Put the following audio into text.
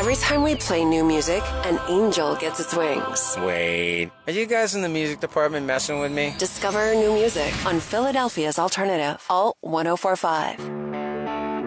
Every time we play new music, an angel gets its wings. Wait, are you guys in the music department messing with me? Discover new music on Philadelphia's Alternative, Alt 1045.